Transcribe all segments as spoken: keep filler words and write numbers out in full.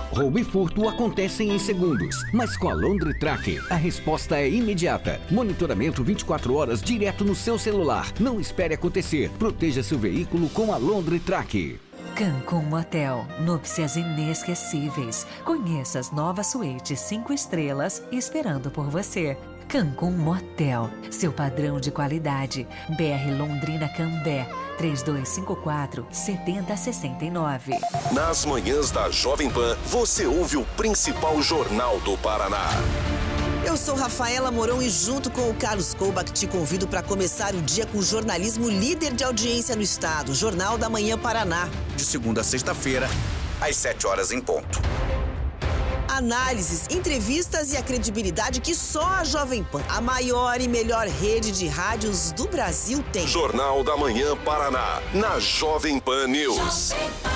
Roubo e furto acontecem em segundos, mas com a Londritrack, a resposta é imediata. Monitoramento vinte e quatro horas direto no seu celular. Não espere acontecer. Proteja seu veículo com a Londritrack. Cancun Motel, núpcias inesquecíveis. Conheça as novas suítes cinco estrelas esperando por você. Cancun Motel, seu padrão de qualidade. B R Londrina Cambé, três dois cinco quatro, sete zero seis nove. Nas manhãs da Jovem Pan, você ouve o principal jornal do Paraná. Eu sou Rafaela Mourão e junto com o Carlos Koubach te convido para começar o dia com o jornalismo líder de audiência no estado, Jornal da Manhã Paraná. De segunda a sexta-feira, às sete horas em ponto. Análises, entrevistas e a credibilidade que só a Jovem Pan, a maior e melhor rede de rádios do Brasil, tem. Jornal da Manhã Paraná, na Jovem Pan News.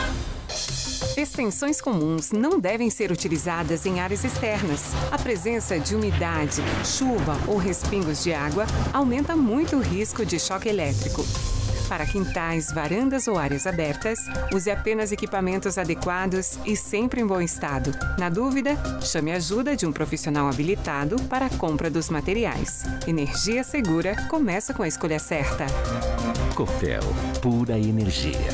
Extensões comuns não devem ser utilizadas em áreas externas. A presença de umidade, chuva ou respingos de água aumenta muito o risco de choque elétrico. Para quintais, varandas ou áreas abertas, use apenas equipamentos adequados e sempre em bom estado. Na dúvida, chame a ajuda de um profissional habilitado para a compra dos materiais. Energia segura começa com a escolha certa. Copel, pura energia.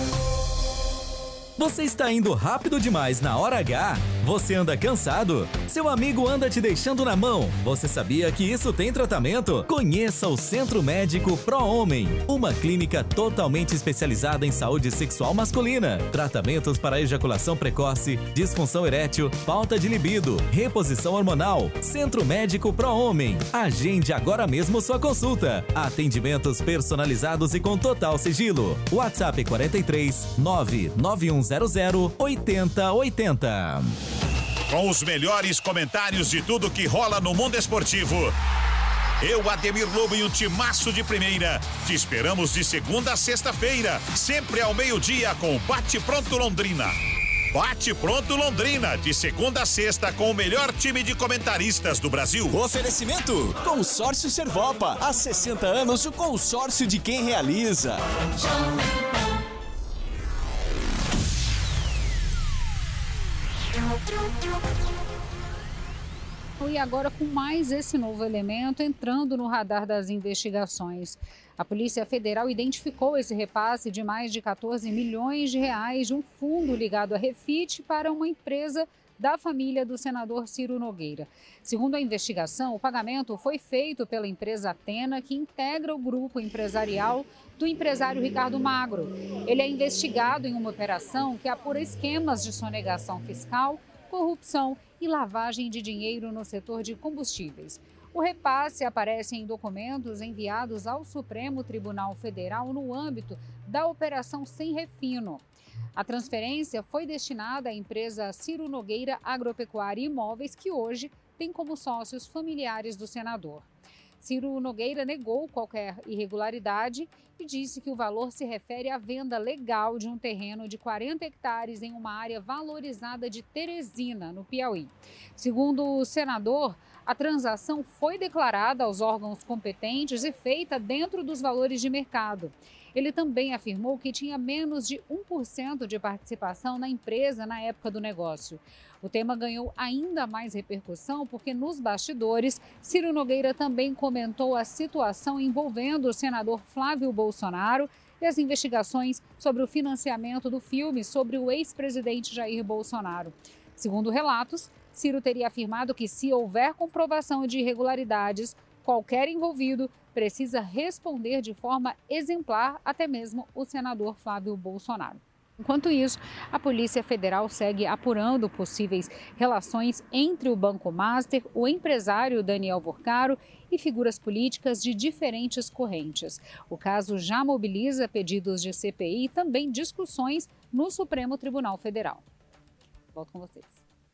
Você está indo rápido demais na hora H? Você anda cansado? Seu amigo anda te deixando na mão? Você sabia que isso tem tratamento? Conheça o Centro Médico Pro Homem, uma clínica totalmente especializada em saúde sexual masculina. Tratamentos para ejaculação precoce, disfunção erétil, falta de libido, reposição hormonal. Centro Médico Pro Homem. Agende agora mesmo sua consulta. Atendimentos personalizados e com total sigilo. WhatsApp quarenta e três, nove nove um zero zero, oito zero oito zero. Com os melhores comentários de tudo que rola no mundo esportivo. Eu, Ademir Lobo e um timaço de primeira. Te esperamos de segunda a sexta-feira, sempre ao meio-dia com Bate Pronto Londrina. Bate Pronto Londrina, de segunda a sexta com o melhor time de comentaristas do Brasil. Oferecimento: Consórcio Servopa. Há sessenta anos, o consórcio de quem realiza. E agora com mais esse novo elemento entrando no radar das investigações. A Polícia Federal identificou esse repasse de mais de quatorze milhões de reais de um fundo ligado à Refit para uma empresa da família do senador Ciro Nogueira. Segundo a investigação, o pagamento foi feito pela empresa Atena, que integra o grupo empresarial do empresário Ricardo Magro. Ele é investigado em uma operação que apura esquemas de sonegação fiscal, corrupção e lavagem de dinheiro no setor de combustíveis. O repasse aparece em documentos enviados ao Supremo Tribunal Federal no âmbito da Operação Sem Refino. A transferência foi destinada à empresa Ciro Nogueira Agropecuária e Imóveis, que hoje tem como sócios familiares do senador. Ciro Nogueira negou qualquer irregularidade e disse que o valor se refere à venda legal de um terreno de quarenta hectares em uma área valorizada de Teresina, no Piauí. Segundo o senador, a transação foi declarada aos órgãos competentes e feita dentro dos valores de mercado. Ele também afirmou que tinha menos de um por cento de participação na empresa na época do negócio. O tema ganhou ainda mais repercussão porque, nos bastidores, Ciro Nogueira também comentou a situação envolvendo o senador Flávio Bolsonaro e as investigações sobre o financiamento do filme sobre o ex-presidente Jair Bolsonaro. Segundo relatos, Ciro teria afirmado que, se houver comprovação de irregularidades, qualquer envolvido precisa responder de forma exemplar, até mesmo o senador Flávio Bolsonaro. Enquanto isso, a Polícia Federal segue apurando possíveis relações entre o Banco Master, o empresário Daniel Vorcaro e figuras políticas de diferentes correntes. O caso já mobiliza pedidos de C P I e também discussões no Supremo Tribunal Federal. Volto com vocês.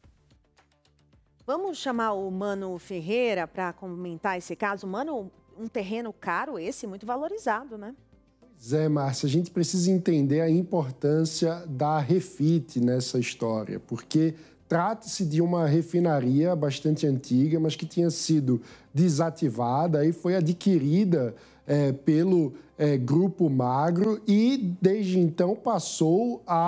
Vamos chamar o Mano Ferreira para comentar esse caso. Mano, um terreno caro esse, muito valorizado, né? Pois é, Márcia, a gente precisa entender a importância da Refit nessa história, porque trata-se de uma refinaria bastante antiga, mas que tinha sido desativada e foi adquirida é, pelo é, Grupo Magro e, desde então, passou a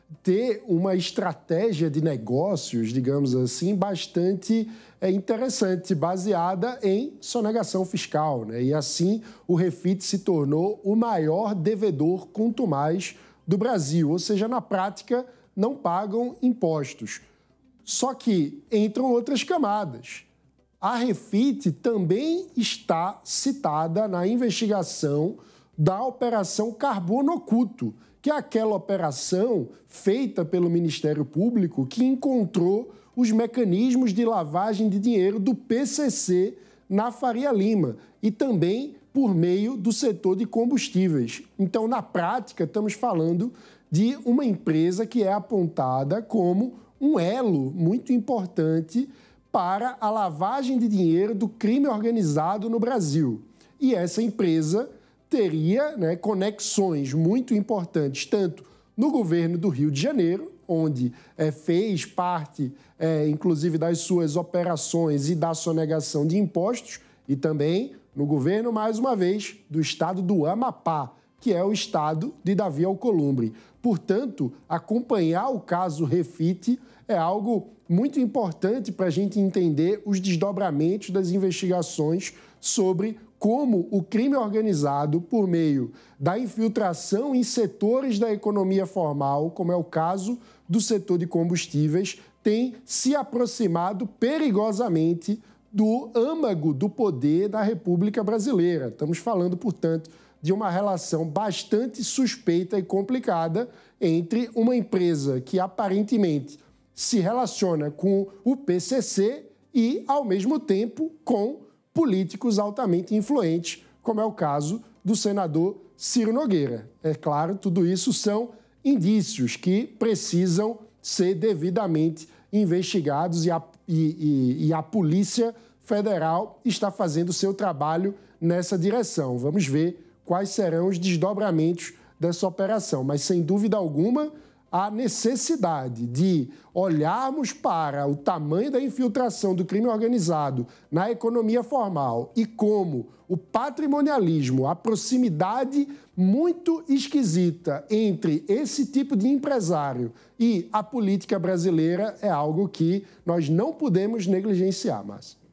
ter uma estratégia de negócios, digamos assim, bastante é, interessante, baseada em sonegação fiscal, né? E assim o Refit se tornou o maior devedor contumaz do Brasil, ou seja, na prática não pagam impostos. Só que entram outras camadas. A Refit também está citada na investigação da Operação Carbono Oculto, que é aquela operação feita pelo Ministério Público que encontrou os mecanismos de lavagem de dinheiro do P C C na Faria Lima e também por meio do setor de combustíveis. Então, na prática, estamos falando de uma empresa que é apontada como um elo muito importante para a lavagem de dinheiro do crime organizado no Brasil. E essa empresa teria, né, conexões muito importantes, tanto no governo do Rio de Janeiro, onde é, fez parte, é, inclusive, das suas operações e da sonegação de impostos, e também no governo, mais uma vez, do estado do Amapá, que é o estado de Davi Alcolumbre. Portanto, acompanhar o caso Refit é algo muito importante para a gente entender os desdobramentos das investigações sobre como o crime organizado, por meio da infiltração em setores da economia formal, como é o caso do setor de combustíveis, tem se aproximado perigosamente do âmago do poder da República Brasileira. Estamos falando, portanto, de uma relação bastante suspeita e complicada entre uma empresa que aparentemente se relaciona com o P C C e, ao mesmo tempo, com políticos altamente influentes, como é o caso do senador Ciro Nogueira. É claro, tudo isso são indícios que precisam ser devidamente investigados e a, e, e, e a Polícia Federal está fazendo o seu trabalho nessa direção. Vamos ver quais serão os desdobramentos dessa operação, mas, sem dúvida alguma, a necessidade de olharmos para o tamanho da infiltração do crime organizado na economia formal e como o patrimonialismo, a proximidade muito esquisita entre esse tipo de empresário e a política brasileira é algo que nós não podemos negligenciar, Márcia.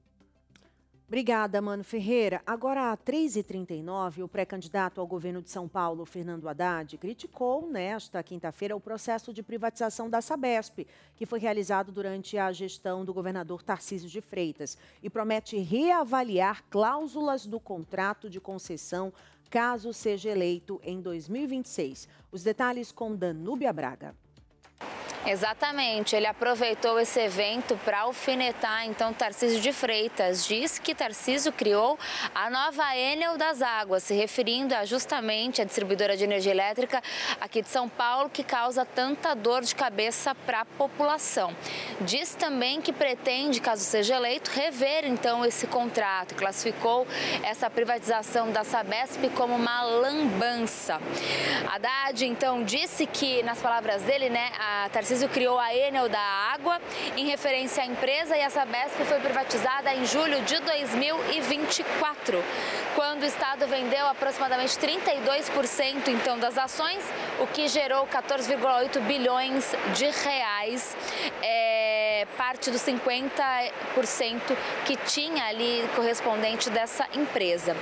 Obrigada, Mano Ferreira. Agora, às três e trinta e nove, o pré-candidato ao governo de São Paulo, Fernando Haddad, criticou nesta quinta-feira o processo de privatização da Sabesp, que foi realizado durante a gestão do governador Tarcísio de Freitas, e promete reavaliar cláusulas do contrato de concessão caso seja eleito em dois mil e vinte e seis. Os detalhes com Danúbia Braga. Exatamente, ele aproveitou esse evento para alfinetar, então, Tarcísio de Freitas. Diz que Tarcísio criou a nova Enel das Águas, se referindo a justamente a distribuidora de energia elétrica aqui de São Paulo, que causa tanta dor de cabeça para a população. Diz também que pretende, caso seja eleito, rever, então, esse contrato. Classificou essa privatização da Sabesp como uma lambança. Haddad, então, disse que, nas palavras dele, né, a Tarcísio Tarcísio criou a Enel da Água em referência à empresa, e a Sabesp foi privatizada em julho de dois mil e vinte e quatro, quando o Estado vendeu aproximadamente trinta e dois por cento então das ações, o que gerou quatorze vírgula oito bilhões de reais, é, parte dos cinquenta por cento que tinha ali correspondente dessa empresa.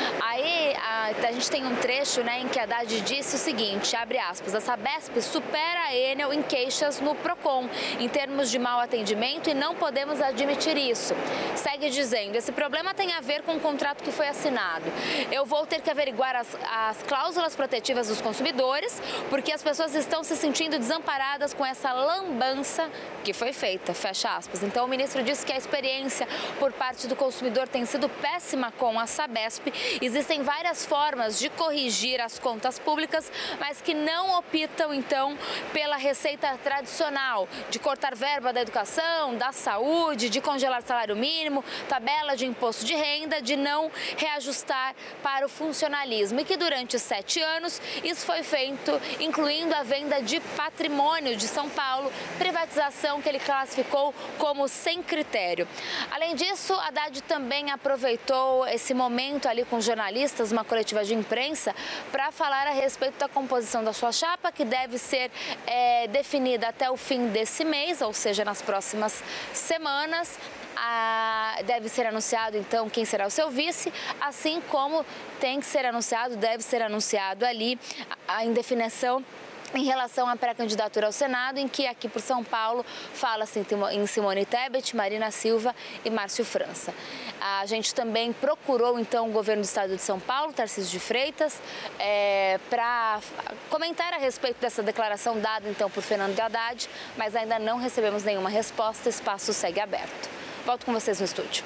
Aí a, a gente tem um trecho, né, em que Haddad disse o seguinte, abre aspas, a Sabesp supera a Enel em queixas no Procon, em termos de mau atendimento, e não podemos admitir isso. Segue dizendo, esse problema tem a ver com o contrato que foi assinado. Eu vou ter que averiguar as, as cláusulas protetivas dos consumidores, porque as pessoas estão se sentindo desamparadas com essa lambança que foi feita, fecha aspas. Então, o ministro disse que a experiência por parte do consumidor tem sido péssima com a Sabesp. Existem várias formas de corrigir as contas públicas, mas que não optam, então, pela receita tradicional de cortar verba da educação, da saúde, de congelar salário mínimo, tabela de imposto de renda, de não reajustar para o funcionalismo, e que durante sete anos isso foi feito, incluindo a venda de patrimônio de São Paulo, privatização que ele classificou como sem critério. Além disso, Haddad também aproveitou esse momento ali com jornalistas fez uma coletiva de imprensa para falar a respeito da composição da sua chapa, que deve ser é, definida até o fim desse mês, ou seja, nas próximas semanas. Ah, deve ser anunciado, então, quem será o seu vice, assim como tem que ser anunciado, deve ser anunciado ali a, a indefinição em relação à pré-candidatura ao Senado, em que aqui por São Paulo fala-se em Simone Tebet, Marina Silva e Márcio França. A gente também procurou, então, o governo do estado de São Paulo, Tarcísio de Freitas, é, para comentar a respeito dessa declaração dada, então, por Fernando Haddad, mas ainda não recebemos nenhuma resposta, o espaço segue aberto. Volto com vocês no estúdio.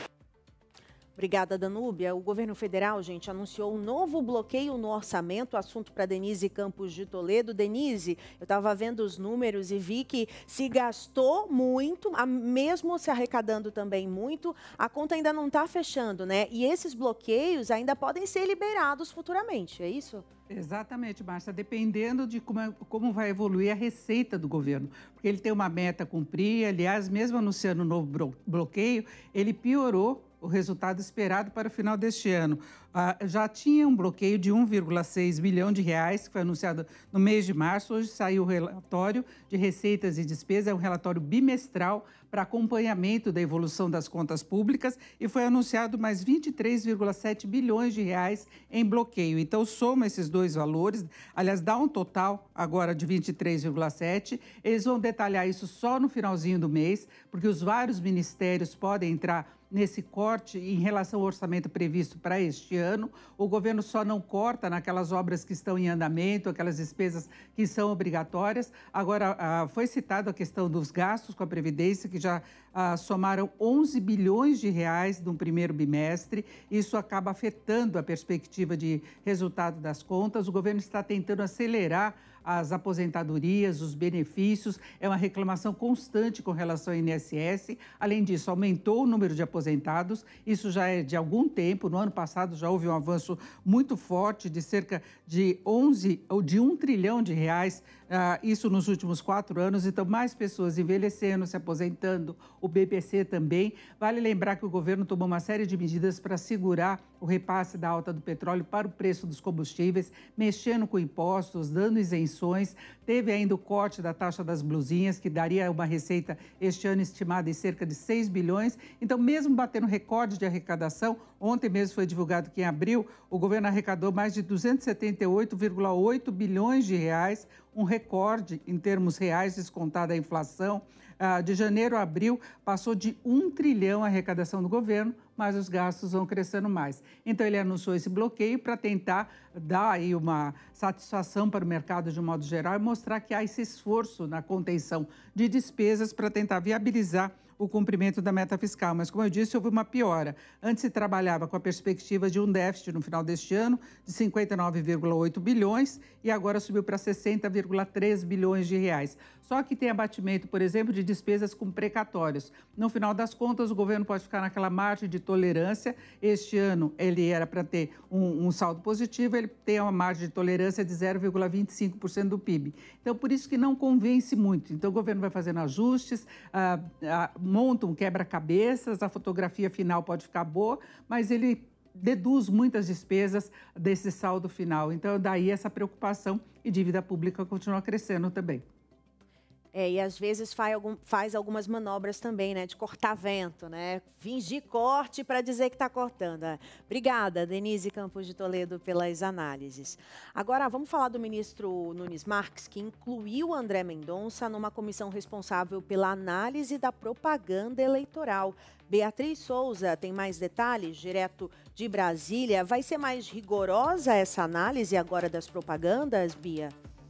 Obrigada, Danúbia. O governo federal, gente, anunciou um novo bloqueio no orçamento, assunto para Denise Campos de Toledo. Denise, eu estava vendo os números e vi que se gastou muito, mesmo se arrecadando também muito, a conta ainda não está fechando, né? E esses bloqueios ainda podem ser liberados futuramente, é isso? Exatamente, Márcia, dependendo de como, como vai evoluir a receita do governo, porque ele tem uma meta a cumprir. Aliás, mesmo anunciando um novo bloqueio, ele piorou o resultado esperado para o final deste ano. Ah, já tinha um bloqueio de um vírgula seis bilhão de reais, que foi anunciado no mês de março. Hoje saiu o relatório de receitas e despesas, é um relatório bimestral para acompanhamento da evolução das contas públicas, e foi anunciado mais vinte e três vírgula sete bilhões de reais em bloqueio. Então, soma esses dois valores, aliás, dá um total agora de vinte e três vírgula sete. Eles vão detalhar isso só no finalzinho do mês, porque os vários ministérios podem entrar nesse corte em relação ao orçamento previsto para este ano. O governo só não corta naquelas obras que estão em andamento, aquelas despesas que são obrigatórias. Agora, ah, foi citado a questão dos gastos com a Previdência, que já ah, somaram onze bilhões de reais no primeiro bimestre. Isso acaba afetando a perspectiva de resultado das contas. O governo está tentando acelerar as aposentadorias, os benefícios, é uma reclamação constante com relação ao I N S S. Além disso, aumentou o número de aposentados, isso já é de algum tempo. No ano passado já houve um avanço muito forte de cerca de onze ou de um trilhão de reais, uh, isso nos últimos quatro anos. Então, mais pessoas envelhecendo, se aposentando, o B P C também. Vale lembrar que o governo tomou uma série de medidas para segurar o repasse da alta do petróleo para o preço dos combustíveis, mexendo com impostos, dando isenções. Teve ainda o corte da taxa das blusinhas, que daria uma receita este ano estimada em cerca de seis bilhões. Então, mesmo batendo recorde de arrecadação, ontem mesmo foi divulgado que em abril o governo arrecadou mais de duzentos e setenta e oito vírgula oito bilhões de reais, um recorde em termos reais, descontada a inflação. Ah, de janeiro a abril, passou de um trilhão a arrecadação do governo, mas os gastos vão crescendo mais. Então, ele anunciou esse bloqueio para tentar dar aí uma satisfação para o mercado de um modo geral e mostrar que há esse esforço na contenção de despesas para tentar viabilizar o cumprimento da meta fiscal. Mas, como eu disse, houve uma piora. Antes se trabalhava com a perspectiva de um déficit no final deste ano de cinquenta e nove vírgula oito bilhões e agora subiu para sessenta vírgula três bilhões de reais. Só que tem abatimento, por exemplo, de despesas com precatórios. No final das contas, o governo pode ficar naquela margem de tolerância. Este ano, ele era para ter um, um saldo positivo, ele tem uma margem de tolerância de zero vírgula vinte e cinco por cento do P I B. Então, por isso que não convence muito. Então, o governo vai fazendo ajustes, ah, ah, monta um quebra-cabeças, a fotografia final pode ficar boa, mas ele deduz muitas despesas desse saldo final. Então, daí essa preocupação, e dívida pública continua crescendo também. É, e às vezes faz, algum, faz algumas manobras também, né? De cortar vento, né? Fingir corte para dizer que está cortando. É. Obrigada, Denise Campos de Toledo, pelas análises. Agora, vamos falar do ministro Nunes Marques, que incluiu André Mendonça numa comissão responsável pela análise da propaganda eleitoral. Beatriz Souza tem mais detalhes, direto de Brasília. Vai ser mais rigorosa essa análise agora das propagandas, Bia?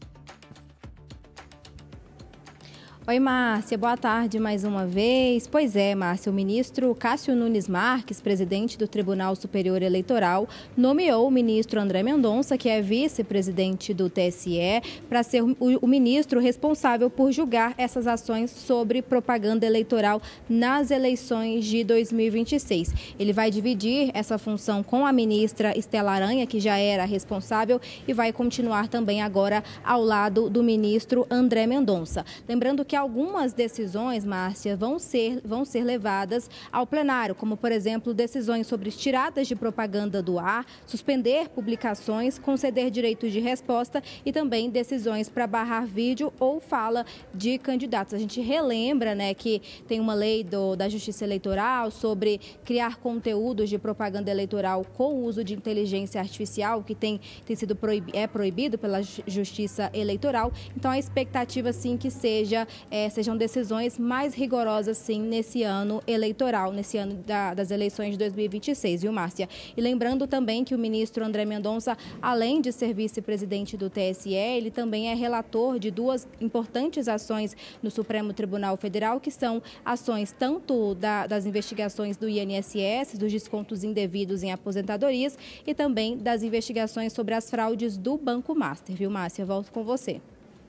Oi, Márcia, boa tarde mais uma vez. Pois é, Márcia, o ministro Cássio Nunes Marques, presidente do Tribunal Superior Eleitoral, nomeou o ministro André Mendonça, que é vice-presidente do T S E, para ser o, o ministro responsável por julgar essas ações sobre propaganda eleitoral nas eleições de dois mil e vinte e seis. Ele vai dividir essa função com a ministra Estela Aranha, que já era responsável, e vai continuar também agora ao lado do ministro André Mendonça. Lembrando que que algumas decisões, Márcia, vão ser, vão ser levadas ao plenário, como, por exemplo, decisões sobre tiradas de propaganda do ar, suspender publicações, conceder direito de resposta e também decisões para barrar vídeo ou fala de candidatos. A gente relembra, né, que tem uma lei do, da Justiça Eleitoral sobre criar conteúdos de propaganda eleitoral com o uso de inteligência artificial, que tem, tem sido proib, é proibido pela Justiça Eleitoral. Então, a expectativa, sim, que seja, é, sejam decisões mais rigorosas, sim, nesse ano eleitoral, nesse ano da, das eleições de dois mil e vinte e seis, viu, Márcia? E lembrando também que o ministro André Mendonça, além de ser vice-presidente do T S E, ele também é relator de duas importantes ações no Supremo Tribunal Federal, que são ações tanto da, das investigações do I N S S, dos descontos indevidos em aposentadorias, e também das investigações sobre as fraudes do Banco Master, viu, Márcia? Volto com você.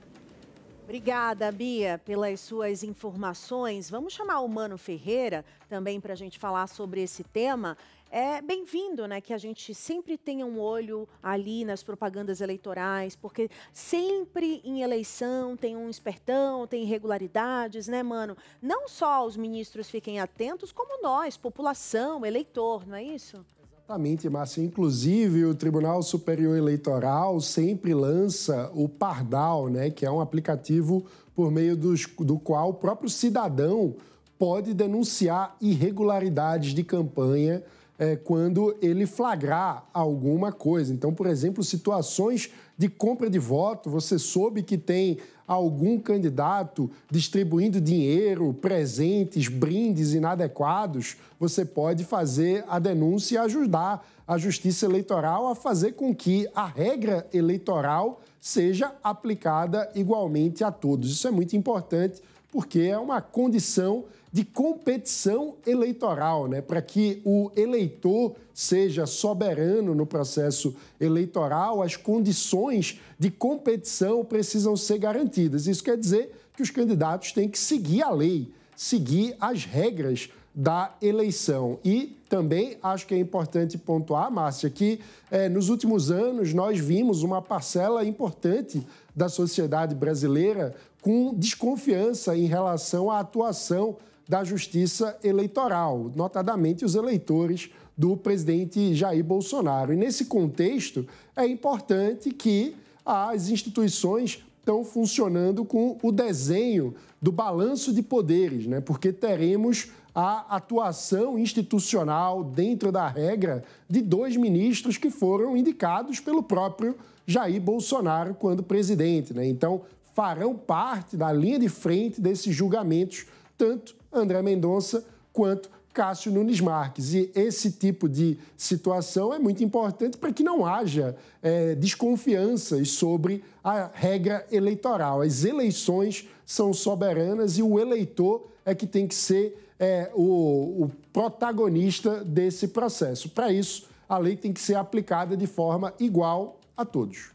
Obrigada, Bia, pelas suas informações. Vamos chamar o Mano Ferreira também para a gente falar sobre esse tema. É bem-vindo, né, que a gente sempre tenha um olho ali nas propagandas eleitorais, porque sempre em eleição tem um espertão, tem irregularidades, né, Mano? Não só os ministros fiquem atentos, como nós, população, eleitor, não é isso? Exatamente, Márcia. Inclusive, o Tribunal Superior Eleitoral sempre lança o Pardal, né, que é um aplicativo por meio dos, do qual o próprio cidadão pode denunciar irregularidades de campanha é, quando ele flagrar alguma coisa. Então, por exemplo, situações de compra de voto, você soube que tem algum candidato distribuindo dinheiro, presentes, brindes inadequados, você pode fazer a denúncia e ajudar a Justiça Eleitoral a fazer com que a regra eleitoral seja aplicada igualmente a todos. Isso é muito importante porque é uma condição de competição eleitoral, né? Para que o eleitor seja soberano no processo eleitoral, as condições de competição precisam ser garantidas. Isso quer dizer que os candidatos têm que seguir a lei, seguir as regras da eleição. E também acho que é importante pontuar, Márcia, que eh, nos últimos anos nós vimos uma parcela importante da sociedade brasileira com desconfiança em relação à atuação da Justiça Eleitoral, notadamente os eleitores do presidente Jair Bolsonaro. E nesse contexto, é importante que as instituições estão funcionando com o desenho do balanço de poderes, né? Porque teremos a atuação institucional dentro da regra de dois ministros que foram indicados pelo próprio Jair Bolsonaro quando presidente, né? Então, farão parte da linha de frente desses julgamentos, tanto André Mendonça quanto Cássio Nunes Marques. E esse tipo de situação é muito importante para que não haja é, desconfianças sobre a regra eleitoral. As eleições são soberanas e o eleitor é que tem que ser é, o, o protagonista desse processo. Para isso, a lei tem que ser aplicada de forma igual a todos.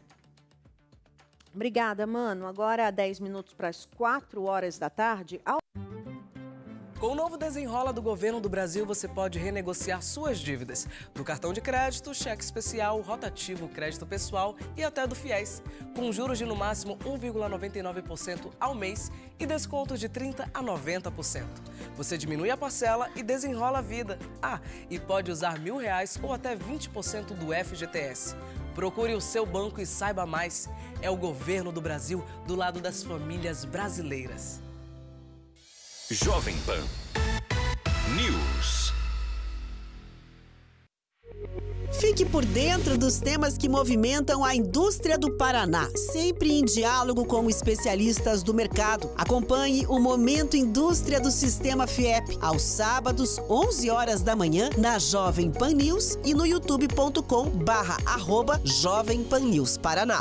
Obrigada, Mano. Agora, dez minutos para as quatro horas da tarde. Ao... Com o novo Desenrola do Governo do Brasil, você pode renegociar suas dívidas. Do cartão de crédito, cheque especial, rotativo, crédito pessoal e até do FIES. Com juros de no máximo um vírgula noventa e nove por cento ao mês e descontos de trinta por cento a noventa por cento. Você diminui a parcela e desenrola a vida. Ah, e pode usar mil reais ou até vinte por cento do F G T S. Procure o seu banco e saiba mais. É o Governo do Brasil do lado das famílias brasileiras. Jovem Pan News. Fique por dentro dos temas que movimentam a indústria do Paraná, sempre em diálogo com especialistas do mercado. Acompanhe o Momento Indústria do Sistema Fiep, aos sábados, onze horas da manhã, na Jovem Pan News e no youtube ponto com barra arroba Jovem Pan News Paraná.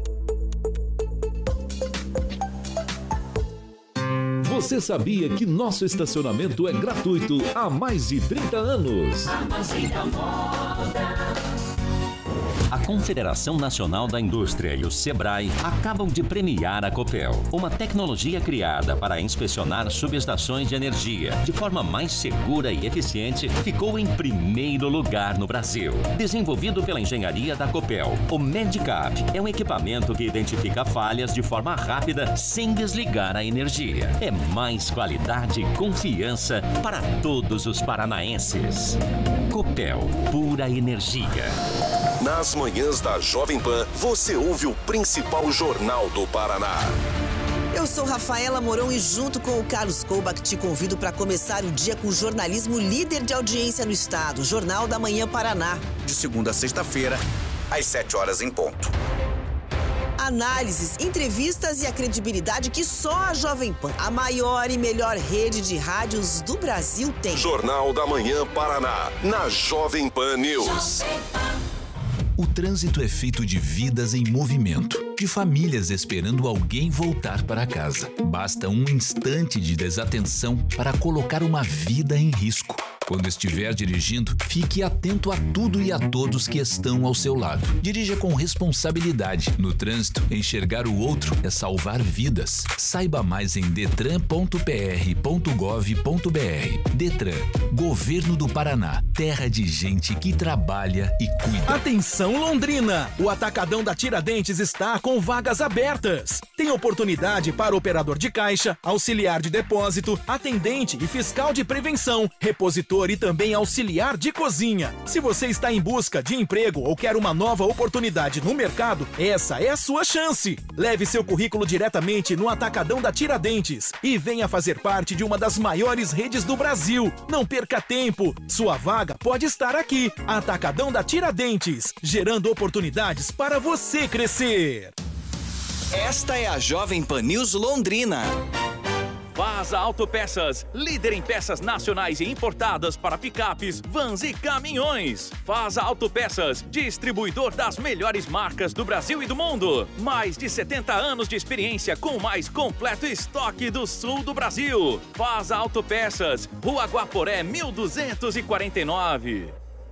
Você sabia que nosso estacionamento é gratuito há mais de trinta anos? Armazém da Moda. A Confederação Nacional da Indústria e o Sebrae acabam de premiar a Copel, uma tecnologia criada para inspecionar subestações de energia de forma mais segura e eficiente, ficou em primeiro lugar no Brasil. Desenvolvido pela engenharia da Copel, o Medicap é um equipamento que identifica falhas de forma rápida sem desligar a energia. É mais qualidade e confiança para todos os paranaenses. Copel, pura energia. Nas manhãs da Jovem Pan, você ouve o principal jornal do Paraná. Eu sou Rafaela Mourão e junto com o Carlos Koubach te convido para começar o dia com o jornalismo líder de audiência no estado, Jornal da Manhã Paraná. De segunda a sexta-feira, às sete horas em ponto. Análises, entrevistas e a credibilidade que só a Jovem Pan, a maior e melhor rede de rádios do Brasil, tem. Jornal da Manhã Paraná, na Jovem Pan News. O trânsito é feito de vidas em movimento, de famílias esperando alguém voltar para casa. Basta um instante de desatenção para colocar uma vida em risco. Quando estiver dirigindo, fique atento a tudo e a todos que estão ao seu lado. Dirija com responsabilidade. No trânsito, enxergar o outro é salvar vidas. Saiba mais em detran ponto p r ponto gov ponto b r. Detran, Governo do Paraná, terra de gente que trabalha e cuida. Atenção, Londrina! O Atacadão da Tiradentes está com vagas abertas. Tem oportunidade para operador de caixa, auxiliar de depósito, atendente e fiscal de prevenção, repositor e também auxiliar de cozinha. Se você está em busca de emprego ou quer uma nova oportunidade no mercado, essa é a sua chance. Leve seu currículo diretamente no Atacadão da Tiradentes e venha fazer parte de uma das maiores redes do Brasil. Não perca tempo, sua vaga pode estar aqui. Atacadão da Tiradentes, gerando oportunidades para você crescer. Esta é a Jovem Pan News Londrina. Vaza Autopeças, líder em peças nacionais e importadas para picapes, vans e caminhões. Vaza Autopeças, distribuidor das melhores marcas do Brasil e do mundo. Mais de setenta anos de experiência com o mais completo estoque do sul do Brasil. Vaza Autopeças, Rua Guaporé, mil duzentos e quarenta e nove.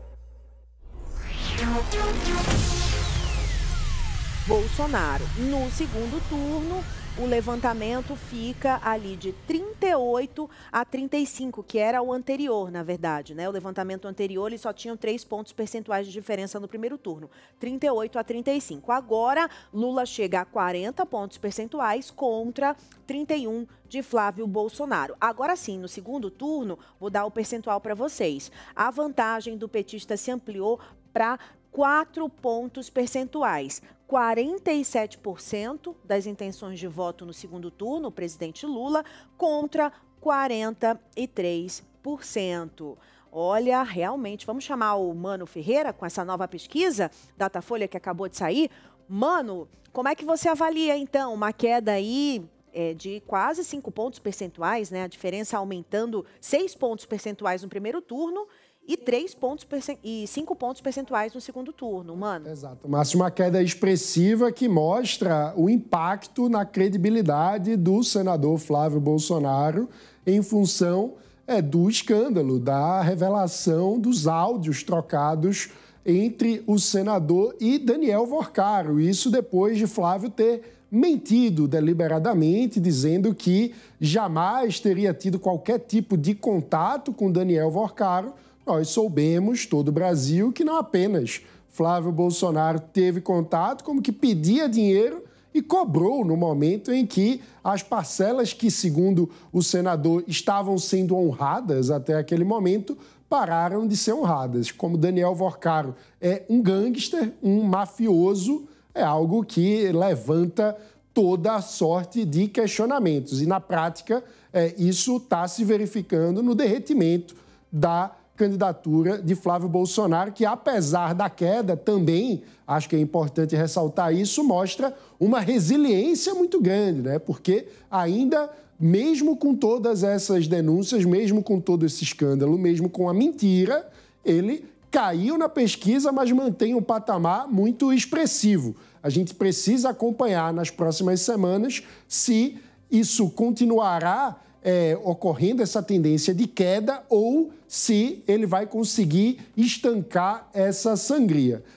Bolsonaro, no segundo turno, o levantamento fica ali de trinta e oito a trinta e cinco, que era o anterior, na verdade, né? O levantamento anterior, eles só tinham três pontos percentuais de diferença no primeiro turno, trinta e oito a trinta e cinco. Agora, Lula chega a quarenta pontos percentuais contra trinta e um de Flávio Bolsonaro. Agora sim, no segundo turno, vou dar o percentual para vocês. A vantagem do petista se ampliou para quatro pontos percentuais. quarenta e sete por cento das intenções de voto no segundo turno, o presidente Lula, contra quarenta e três por cento. Olha, realmente, vamos chamar o Mano Ferreira com essa nova pesquisa, Datafolha, que acabou de sair. Mano, como é que você avalia, então, uma queda aí é, de quase cinco pontos percentuais, né? A diferença aumentando seis pontos percentuais no primeiro turno e três pontos e cinco pontos percentuais no segundo turno, mano. Exato, mas uma queda expressiva que mostra o impacto na credibilidade do senador Flávio Bolsonaro em função é, do escândalo, da revelação dos áudios trocados entre o senador e Daniel Vorcaro. Isso depois de Flávio ter mentido deliberadamente, dizendo que jamais teria tido qualquer tipo de contato com Daniel Vorcaro. Nós soubemos, todo o Brasil, que não apenas Flávio Bolsonaro teve contato, como que pedia dinheiro e cobrou no momento em que as parcelas que, segundo o senador, estavam sendo honradas até aquele momento, pararam de ser honradas. Como Daniel Vorcaro é um gangster, um mafioso, é algo que levanta toda a sorte de questionamentos. E, na prática, é, isso está se verificando no derretimento da candidatura de Flávio Bolsonaro, que, apesar da queda, também, acho que é importante ressaltar isso, mostra uma resiliência muito grande, né? Porque ainda, mesmo com todas essas denúncias, mesmo com todo esse escândalo, mesmo com a mentira, ele caiu na pesquisa, mas mantém um patamar muito expressivo. A gente precisa acompanhar nas próximas semanas se isso continuará É, ocorrendo essa tendência de queda ou se ele vai conseguir estancar essa sangria.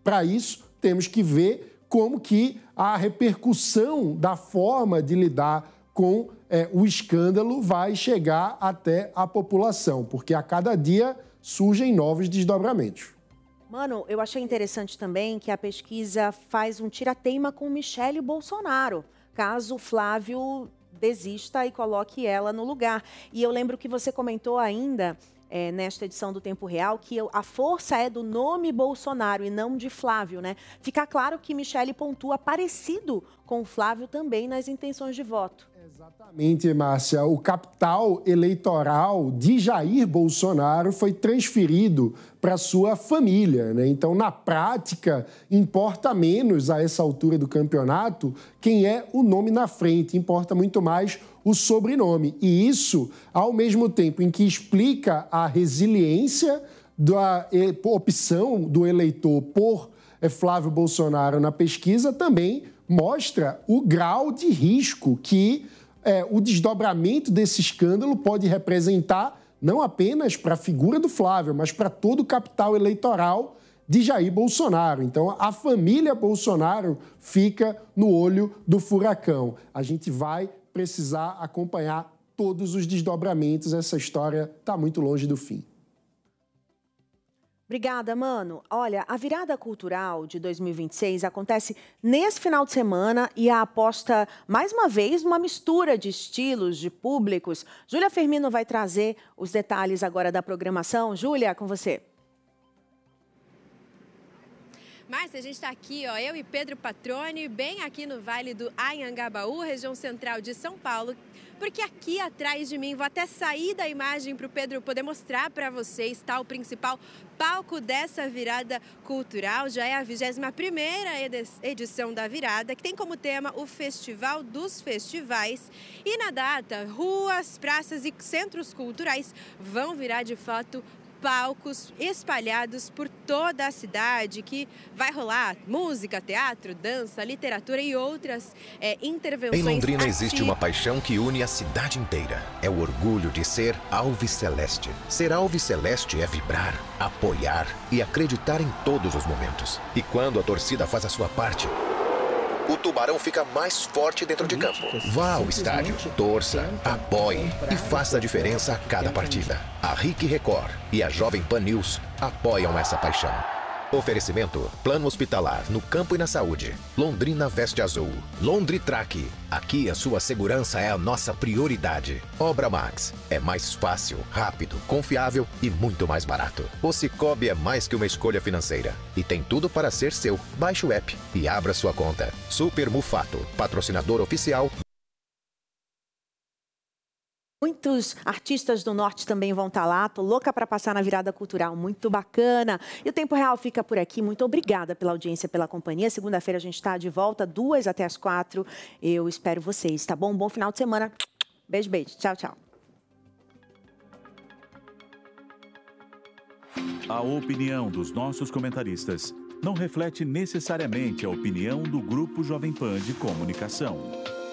Para isso, temos que ver como que a repercussão da forma de lidar com é, o escândalo vai chegar até a população, porque a cada dia surgem novos desdobramentos. Mano, eu achei interessante também que a pesquisa faz um tira-teima com Michele Bolsonaro, caso Flávio desista e coloque ela no lugar. E eu lembro que você comentou ainda, é, nesta edição do Tempo Real, que a força é do nome Bolsonaro e não de Flávio, né? Fica claro que Michele pontua parecido com Flávio também nas intenções de voto. Exatamente, Márcia. O capital eleitoral de Jair Bolsonaro foi transferido para sua família, né? Então, na prática, importa menos a essa altura do campeonato quem é o nome na frente, importa muito mais o sobrenome. E isso, ao mesmo tempo em que explica a resiliência da opção do eleitor por Flávio Bolsonaro na pesquisa, também mostra o grau de risco que É, o desdobramento desse escândalo pode representar não apenas para a figura do Flávio, mas para todo o capital eleitoral de Jair Bolsonaro. Então, a família Bolsonaro fica no olho do furacão. A gente vai precisar acompanhar todos os desdobramentos. Essa história está muito longe do fim. Obrigada, Mano. Olha, a virada cultural de dois mil e vinte e seis acontece nesse final de semana e a aposta, mais uma vez, numa mistura de estilos, de públicos. Júlia Firmino vai trazer os detalhes agora da programação. Júlia, com você. Márcia, a gente está aqui, ó, eu e Pedro Patrone, bem aqui no Vale do Anhangabaú, região central de São Paulo, porque aqui atrás de mim, vou até sair da imagem para o Pedro poder mostrar para vocês, está o principal palco dessa virada cultural. Já é a vigésima primeira edição da virada, que tem como tema o Festival dos Festivais. E na data, ruas, praças e centros culturais vão virar de fato palcos espalhados por toda a cidade, que vai rolar música, teatro, dança, literatura e outras é, intervenções. Em Londrina aqui. Existe uma paixão que une a cidade inteira. É o orgulho de ser Alviceleste. Ser Alviceleste é vibrar, apoiar e acreditar em todos os momentos. E quando a torcida faz a sua parte, o Tubarão fica mais forte dentro de campo. Vá ao estádio, torça, apoie e faça a diferença a cada partida. A R I C Record e a Jovem Pan News apoiam essa paixão. Oferecimento: Plano Hospitalar no Campo e na Saúde. Londrina Veste Azul. Londritrack. Aqui a sua segurança é a nossa prioridade. Obra Max. É mais fácil, rápido, confiável e muito mais barato. O Cicobi é mais que uma escolha financeira e tem tudo para ser seu. Baixe o app e abra sua conta. Super Mufato, patrocinador oficial. Muitos artistas do Norte também vão estar lá. Tô louca para passar na virada cultural, muito bacana. E o Tempo Real fica por aqui. Muito obrigada pela audiência, pela companhia. Segunda-feira a gente está de volta, duas até as quatro. Eu espero vocês, tá bom? Bom final de semana. Beijo, beijo. Tchau, tchau. A opinião dos nossos comentaristas não reflete necessariamente a opinião do Grupo Jovem Pan de Comunicação.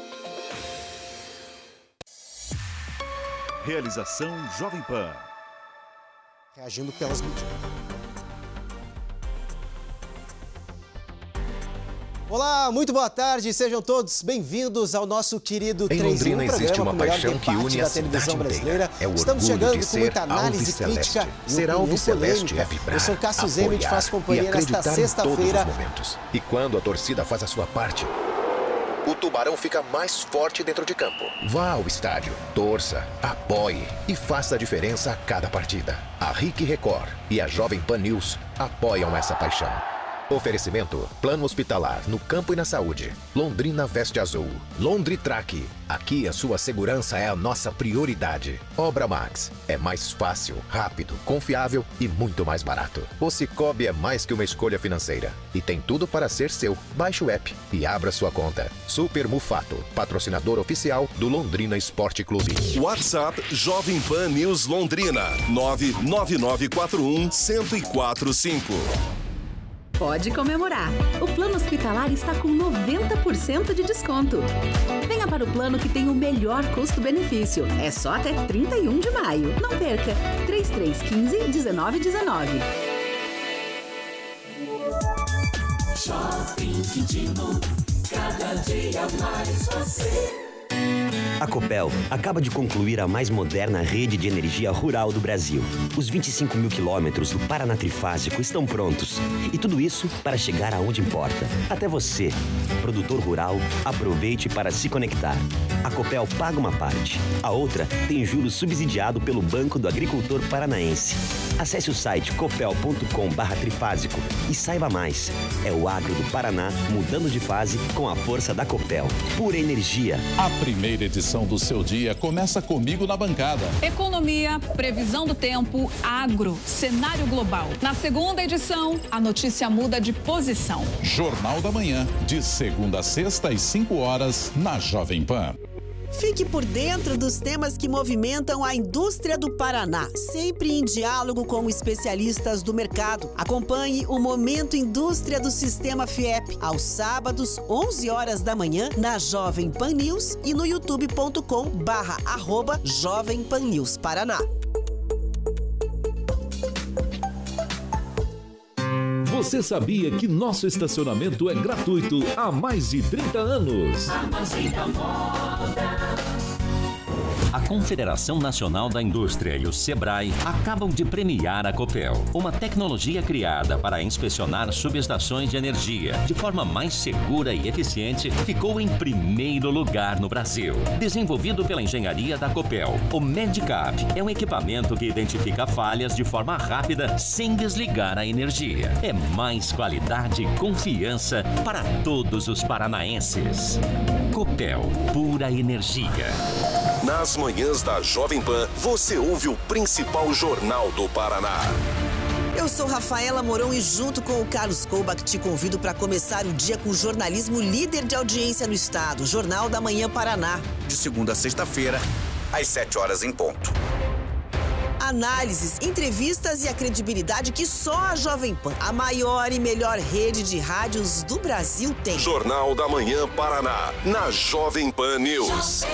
Realização Jovem Pan. Reagindo pelas mídias. Olá, muito boa tarde, sejam todos bem-vindos ao nosso querido Em três em um Londrina existe uma paixão que une a cidade inteira. É o Estamos orgulho chegando de com ser muita análise crítica e Ser opinião Alviceleste polêmica. é vibrar, Eu sou Cássio Zema e te faço apoiar companhia e acreditar nesta em sexta-feira. todos os momentos. E quando a torcida faz a sua parte, o Tubarão fica mais forte dentro de campo. Vá ao estádio, torça, apoie e faça a diferença a cada partida. A R I C Record e a Jovem Pan News apoiam essa paixão. Oferecimento: Plano Hospitalar no Campo e na Saúde. Londrina Veste Azul. Londritrack. Aqui a sua segurança é a nossa prioridade. Obra Max. É mais fácil, rápido, confiável e muito mais barato. O Cicobi é mais que uma escolha financeira e tem tudo para ser seu. Baixe o app e abra sua conta. Super Mufato, patrocinador oficial do Londrina Esporte Clube. WhatsApp Jovem Pan News Londrina nove nove nove quatro um zero zero quatro cinco. Pode comemorar. O plano hospitalar está com noventa por cento de desconto. Venha para o plano que tem o melhor custo-benefício. É só até trinta e um de maio. Não perca. três três um cinco, um nove um nove. Shopping Quintino, cada dia mais você. A Copel acaba de concluir a mais moderna rede de energia rural do Brasil. Os vinte e cinco mil quilômetros do Paraná Trifásico estão prontos. E tudo isso para chegar aonde importa. Até você, produtor rural, aproveite para se conectar. A Copel paga uma parte. A outra tem juros subsidiado pelo Banco do Agricultor Paranaense. Acesse o site copel ponto com barra trifásico e saiba mais. É o agro do Paraná mudando de fase com a força da Copel. Pura energia. A primeira edição do seu dia começa comigo na bancada. Economia, previsão do tempo, agro, cenário global. Na segunda edição, a notícia muda de posição. Jornal da Manhã, de segunda a sexta às cinco horas, na Jovem Pan. Fique por dentro dos temas que movimentam a indústria do Paraná, sempre em diálogo com especialistas do mercado. Acompanhe o Momento Indústria do Sistema Fiep, aos sábados, onze horas da manhã, na Jovem Pan News e no youtube ponto com barra arroba Jovem Pan News Paraná. Você sabia que nosso estacionamento é gratuito há mais de trinta anos? Armazém da Moda. A Confederação Nacional da Indústria e o Sebrae acabam de premiar a Copel, uma tecnologia criada para inspecionar subestações de energia de forma mais segura e eficiente, ficou em primeiro lugar no Brasil. Desenvolvido pela engenharia da Copel, o Medicap é um equipamento que identifica falhas de forma rápida sem desligar a energia. É mais qualidade e confiança para todos os paranaenses. Copel, pura energia. Nas manhãs da Jovem Pan, você ouve o principal jornal do Paraná. Eu sou Rafaela Mourão e junto com o Carlos Koubach te convido para começar o dia com o jornalismo líder de audiência no estado, Jornal da Manhã Paraná. De segunda a sexta-feira, às sete horas em ponto. Análises, entrevistas e a credibilidade que só a Jovem Pan, a maior e melhor rede de rádios do Brasil, tem. Jornal da Manhã Paraná, na Jovem Pan News.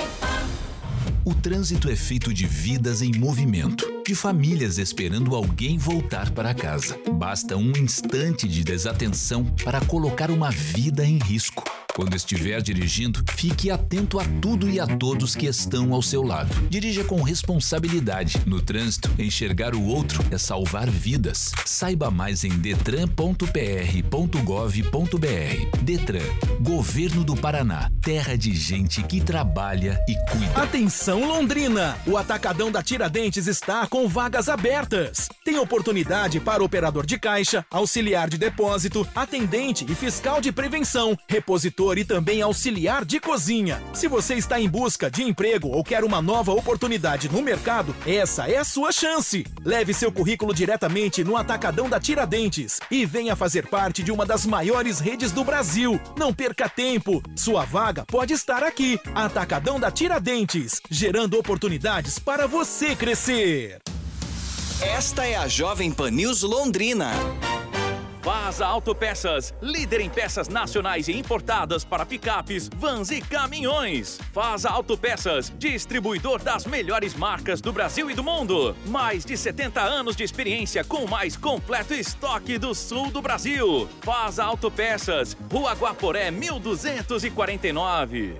O trânsito é feito de vidas em movimento, de famílias esperando alguém voltar para casa. Basta um instante de desatenção para colocar uma vida em risco. Quando estiver dirigindo, fique atento a tudo e a todos que estão ao seu lado. Dirija com responsabilidade. No trânsito, enxergar o outro é salvar vidas. Saiba mais em detran ponto p r ponto gov ponto b r. Detran, Governo do Paraná, terra de gente que trabalha e cuida. Atenção, Londrina! O Atacadão da Tiradentes está com vagas abertas. Tem oportunidade para operador de caixa, auxiliar de depósito, atendente e fiscal de prevenção, repositor e também auxiliar de cozinha. Se você está em busca de emprego ou quer uma nova oportunidade no mercado, essa é a sua chance. Leve seu currículo diretamente no Atacadão da Tiradentes e venha fazer parte de uma das maiores redes do Brasil. Não perca tempo, sua vaga pode estar aqui. Atacadão da Tiradentes, gerando oportunidades para você crescer. Esta é a Jovem Pan News Londrina. Vaza Autopeças, líder em peças nacionais e importadas para picapes, vans e caminhões. Vaza Autopeças, distribuidor das melhores marcas do Brasil e do mundo. Mais de setenta anos de experiência com o mais completo estoque do sul do Brasil. Vaza Autopeças, Rua Guaporé, mil duzentos e quarenta e nove.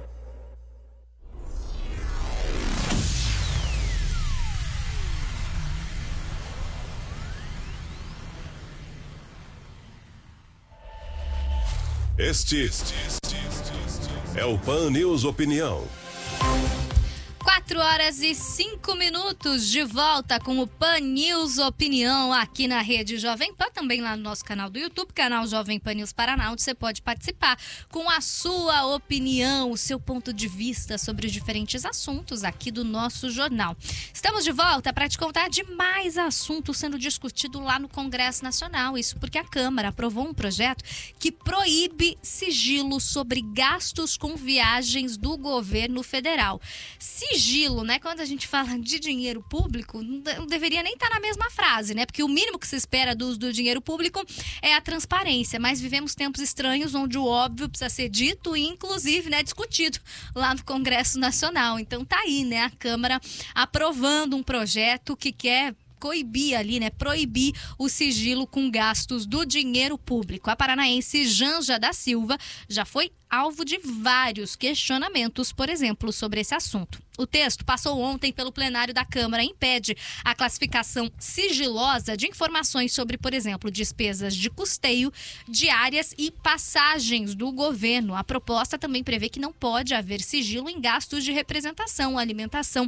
Este é o Pan News Opinião. quatro horas e cinco minutos, de volta com o Pan News Opinião aqui na Rede Jovem Pan, também lá no nosso canal do YouTube, canal Jovem Pan News Paraná, onde você pode participar com a sua opinião, o seu ponto de vista sobre os diferentes assuntos aqui do nosso jornal. Estamos de volta para te contar de mais assuntos sendo discutido lá no Congresso Nacional, isso porque a Câmara aprovou um projeto que proíbe sigilo sobre gastos com viagens do governo federal. Sigilo, né? Quando a gente fala de dinheiro público, não deveria nem estar na mesma frase, né? Porque o mínimo que se espera do uso do dinheiro público é a transparência. Mas vivemos tempos estranhos onde o óbvio precisa ser dito e, inclusive, né, discutido lá no Congresso Nacional. Então tá aí, né? A Câmara aprovando um projeto que quer coibir ali, né, proibir o sigilo com gastos do dinheiro público. A paranaense Janja da Silva já foi alvo de vários questionamentos, por exemplo, sobre esse assunto. O texto passou ontem pelo plenário da Câmara e impede a classificação sigilosa de informações sobre, por exemplo, despesas de custeio, diárias e passagens do governo. A proposta também prevê que não pode haver sigilo em gastos de representação, alimentação,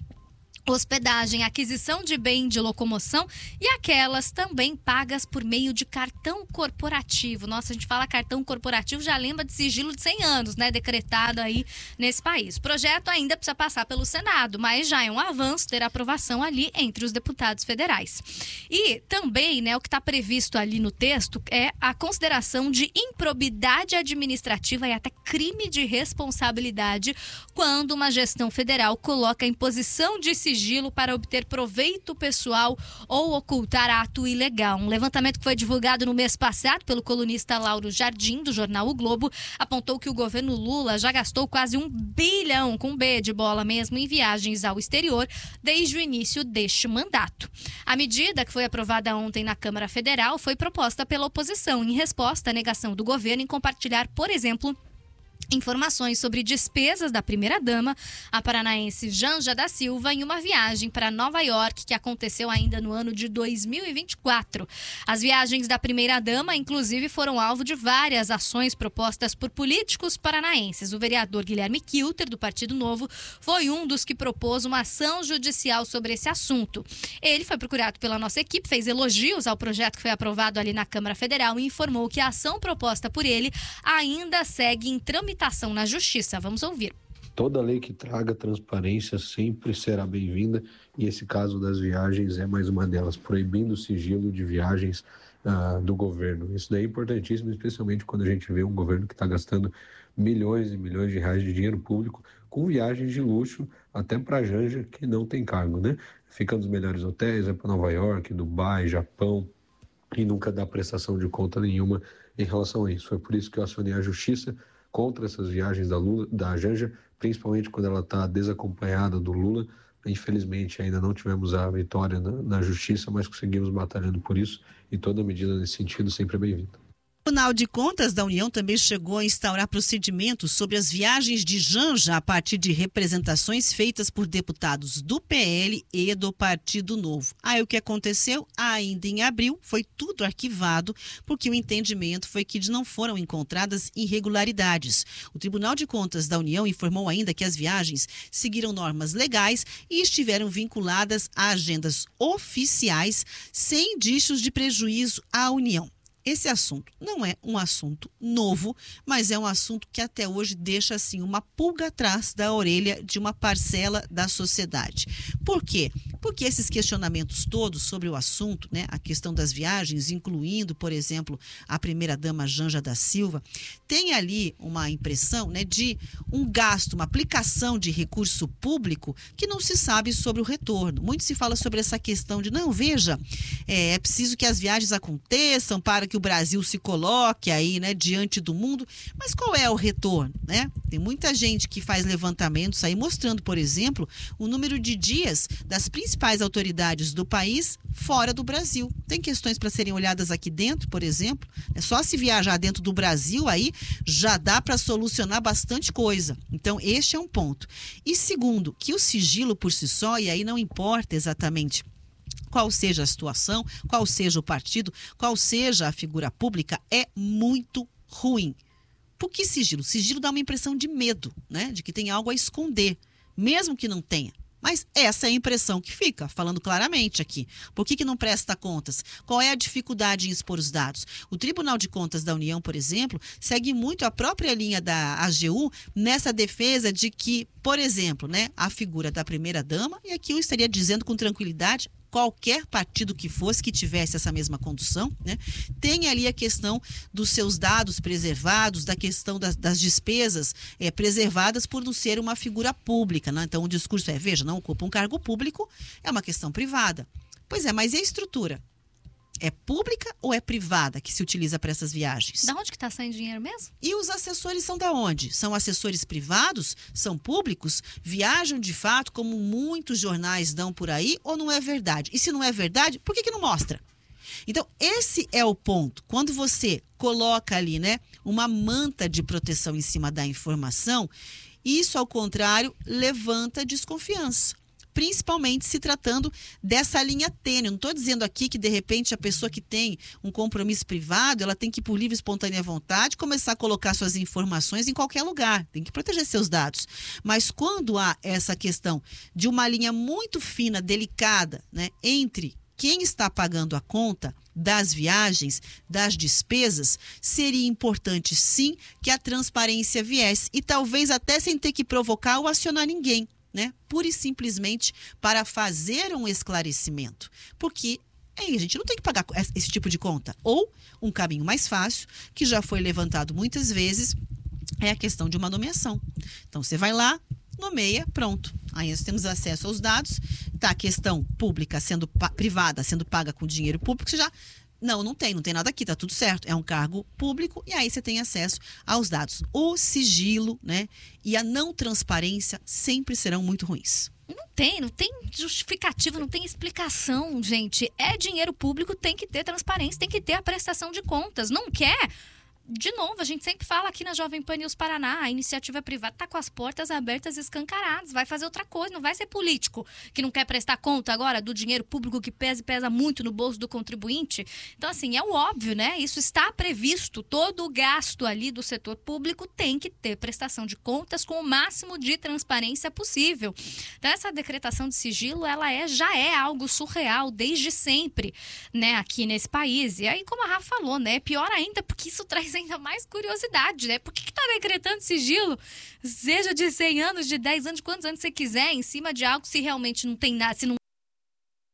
hospedagem, aquisição de bem de locomoção e aquelas também pagas por meio de cartão corporativo. Nossa, a gente fala cartão corporativo, já lembra de sigilo de cem anos, né? Decretado aí nesse país. O projeto ainda precisa passar pelo Senado, mas já é um avanço ter aprovação ali entre os deputados federais. E também, né, o que está previsto ali no texto é a consideração de improbidade administrativa e até crime de responsabilidade quando uma gestão federal coloca a imposição de sigilo sigilo para obter proveito pessoal ou ocultar ato ilegal. Um levantamento que foi divulgado no mês passado pelo colunista Lauro Jardim, do jornal O Globo, apontou que o governo Lula já gastou quase um bilhão, com B de bola mesmo, em viagens ao exterior desde o início deste mandato. A medida, que foi aprovada ontem na Câmara Federal, foi proposta pela oposição em resposta à negação do governo em compartilhar, por exemplo, informações sobre despesas da primeira-dama, a paranaense Janja da Silva, em uma viagem para Nova York que aconteceu ainda no ano de dois mil e vinte e quatro. As viagens da primeira-dama, inclusive, foram alvo de várias ações propostas por políticos paranaenses. O vereador Guilherme Kilter, do Partido Novo, foi um dos que propôs uma ação judicial sobre esse assunto. Ele foi procurado pela nossa equipe, fez elogios ao projeto que foi aprovado ali na Câmara Federal e informou que a ação proposta por ele ainda segue em tramitação na Justiça. Vamos ouvir. Toda lei que traga transparência sempre será bem-vinda e esse caso das viagens é mais uma delas, proibindo o sigilo de viagens uh, do governo. Isso daí é importantíssimo, especialmente quando a gente vê um governo que está gastando milhões e milhões de reais de dinheiro público com viagens de luxo, até para a Janja, que não tem cargo, né? Fica nos melhores hotéis, é para Nova York, Dubai, Japão, e nunca dá prestação de conta nenhuma em relação a isso. Foi por isso que eu acionei a Justiça contra essas viagens da, Lula, da Janja, principalmente quando ela está desacompanhada do Lula. Infelizmente, ainda não tivemos a vitória na, na Justiça, mas conseguimos batalhando por isso e toda medida nesse sentido sempre é bem-vinda. O Tribunal de Contas da União também chegou a instaurar procedimentos sobre as viagens de Janja a partir de representações feitas por deputados do P L e do Partido Novo. Aí o que aconteceu? Ainda em abril foi tudo arquivado, porque o entendimento foi que não foram encontradas irregularidades. O Tribunal de Contas da União informou ainda que as viagens seguiram normas legais e estiveram vinculadas a agendas oficiais, sem indícios de prejuízo à União. Esse assunto não é um assunto novo, mas é um assunto que até hoje deixa assim uma pulga atrás da orelha de uma parcela da sociedade. Por quê? Porque esses questionamentos todos sobre o assunto, né, a questão das viagens, incluindo, por exemplo, a primeira-dama Janja da Silva, tem ali uma impressão, né, de um gasto, uma aplicação de recurso público que não se sabe sobre o retorno. Muito se fala sobre essa questão de, não, veja, é, é preciso que as viagens aconteçam para que o Brasil se coloque aí, né, diante do mundo, mas qual é o retorno, né? Tem muita gente que faz levantamentos aí mostrando, por exemplo, o número de dias das principais autoridades do país fora do Brasil. Tem questões para serem olhadas aqui dentro, por exemplo, é só se viajar dentro do Brasil aí já dá para solucionar bastante coisa. Então, este é um ponto. E segundo, que o sigilo por si só, e aí não importa exatamente qual seja a situação, qual seja o partido, qual seja a figura pública, é muito ruim. Por que sigilo? Sigilo dá uma impressão de medo, né? De que tem algo a esconder, mesmo que não tenha. Mas essa é a impressão que fica, falando claramente aqui. Por que que não presta contas? Qual é a dificuldade em expor os dados? O Tribunal de Contas da União, por exemplo, segue muito a própria linha da A G U nessa defesa de que, por exemplo, né, a figura da primeira-dama, e aqui eu estaria dizendo com tranquilidade, qualquer partido que fosse que tivesse essa mesma condução, né, tem ali a questão dos seus dados preservados, da questão das, das despesas é, preservadas por não ser uma figura pública, né? Então o discurso é, veja, não ocupa um cargo público, é uma questão privada. Pois é, mas e a estrutura? É pública ou é privada que se utiliza para essas viagens? Da onde que está saindo dinheiro mesmo? E os assessores são da onde? São assessores privados? São públicos? Viajam de fato, como muitos jornais dão por aí, ou não é verdade? E se não é verdade, por que que não mostra? Então, esse é o ponto. Quando você coloca ali, né, uma manta de proteção em cima da informação, isso, ao contrário, levanta desconfiança. Principalmente se tratando dessa linha tênue. Não estou dizendo aqui que, de repente, a pessoa que tem um compromisso privado, ela tem que, por livre e espontânea vontade, começar a colocar suas informações em qualquer lugar. Tem que proteger seus dados. Mas quando há essa questão de uma linha muito fina, delicada, né, entre quem está pagando a conta das viagens, das despesas, seria importante, sim, que a transparência viesse. E talvez até sem ter que provocar ou acionar ninguém. Né? Pura e simplesmente para fazer um esclarecimento. Porque aí a gente não tem que pagar esse tipo de conta. Ou um caminho mais fácil, que já foi levantado muitas vezes, é a questão de uma nomeação. Então você vai lá, nomeia, pronto. Aí nós temos acesso aos dados, tá a questão pública sendo privada, sendo paga com dinheiro público, você já... Não, não tem, não tem nada aqui, tá tudo certo. É um cargo público e aí você tem acesso aos dados. O sigilo, né, e a não transparência sempre serão muito ruins. Não tem, não tem justificativa, não tem explicação, gente. É dinheiro público, tem que ter transparência, tem que ter a prestação de contas. Não quer? De novo, a gente sempre fala aqui na Jovem Pan News Paraná, a iniciativa privada está com as portas abertas, escancaradas, vai fazer outra coisa, não vai ser político que não quer prestar conta agora do dinheiro público que pesa e pesa muito no bolso do contribuinte. Então, assim, é o óbvio, né? Isso está previsto, todo o gasto ali do setor público tem que ter prestação de contas com o máximo de transparência possível. Então, essa decretação de sigilo, ela é, já é algo surreal desde sempre, né, aqui nesse país. E aí, como a Rafa falou, né, pior ainda porque isso traz ainda mais curiosidade, né? Por que que tá decretando sigilo? Seja de cem anos, de dez anos, de quantos anos você quiser, em cima de algo, se realmente não tem nada, se não